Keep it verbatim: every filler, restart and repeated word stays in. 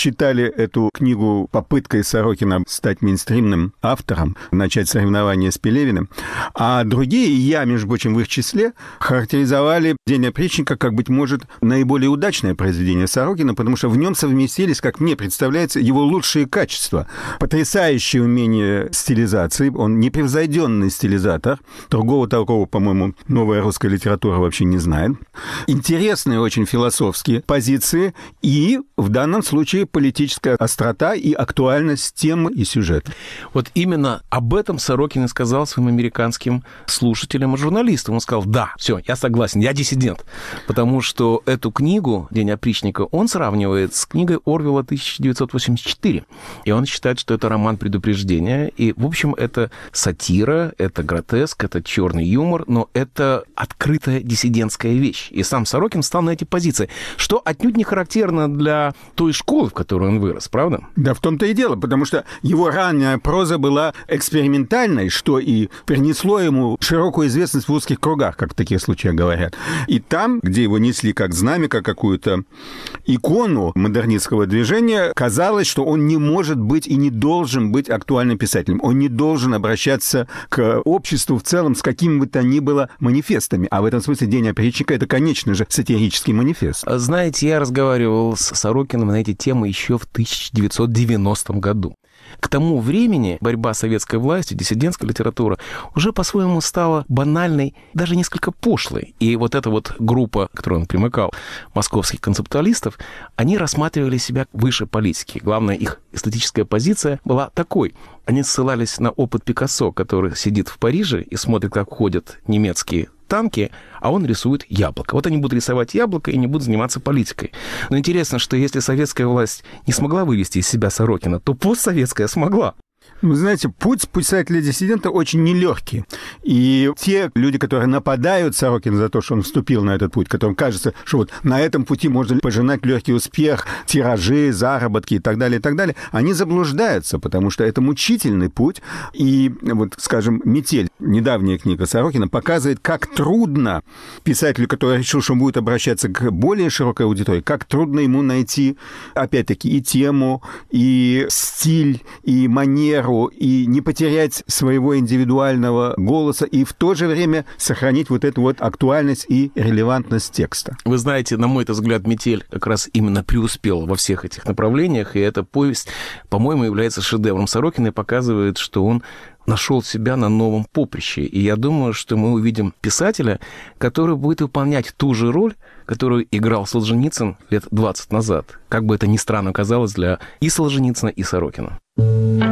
считали эту книгу попыткой Сорокина стать мейнстримным автором, начать соревнования с Пелевиным. А другие, и я, между прочим, в их числе, характеризовали «День опричника» как, быть может, наиболее удачное произведение Сорокина, потому что в нем совместились, как мне представляется, его лучшие качества. Потрясающее умение стилизации, он непревзойденный стилизатор. Другого такого, по-моему, новая русская литература вообще не знает. Интересные очень философские позиции и, в данном случае, политическая острота и актуальность темы и сюжета. Вот именно об этом Сорокин и сказал своим американским слушателям и журналистам. Он сказал: да, все, я согласен, я диссидент. Потому что эту книгу «День опричника» он сравнивает с книгой Орвелла тысяча девятьсот восемьдесят четыре. И он считает, что это роман предупреждения. И, в общем, это сатира, это гротеск, это черный юмор, но это открытая диссидентская вещь. И сам Сорокин стал на эти позиции, что отнюдь не характерно для той школы, в которой он вырос, правда? Да, в том-то и дело, потому что его ранняя проза была экспериментальной, что и принесло ему широкую известность в узких кругах, как в таких случаях говорят. И там, где его несли как знамя, как какую-то икону модернистского движения, казалось, что он не может быть и не должен быть актуальным писателем. Он не должен обращаться к обществу в целом с какими бы то ни было манифестами. А в этом смысле «День опричника» — это, конечно же, сатирический манифест. Знаете, я разговаривал с Сорокиным на эти темы еще в тысяча девятьсот девяностом году. К тому времени борьба советской власти, диссидентская литература уже по-своему стала банальной, даже несколько пошлой. И вот эта вот группа, к которой он примыкал, московских концептуалистов, они рассматривали себя выше политики. Главная их эстетическая позиция была такой. Они ссылались на опыт Пикассо, который сидит в Париже и смотрит, как ходят немецкие танки, а он рисует яблоко. Вот они будут рисовать яблоко и не будут заниматься политикой. Но интересно, что если советская власть не смогла вывести из себя Сорокина, то постсоветская смогла. Вы знаете, путь писателя-диссидента очень нелегкий. И те люди, которые нападают Сорокина за то, что он вступил на этот путь, которым кажется, что вот на этом пути можно пожинать легкий успех, тиражи, заработки и так далее, и так далее, они заблуждаются, потому что это мучительный путь. И вот, скажем, «Метель», недавняя книга Сорокина, показывает, как трудно писателю, который решил, что он будет обращаться к более широкой аудитории, как трудно ему найти, опять-таки, и тему, и стиль, и манеру, и не потерять своего индивидуального голоса, и в то же время сохранить вот эту вот актуальность и релевантность текста. Вы знаете, на мой взгляд, «Метель» как раз именно преуспел во всех этих направлениях, и эта повесть, по-моему, является шедевром Сорокина и показывает, что он нашел себя на новом поприще. И я думаю, что мы увидим писателя, который будет выполнять ту же роль, которую играл Солженицын лет двадцать назад. Как бы это ни странно казалось для и Солженицына, и Сорокина.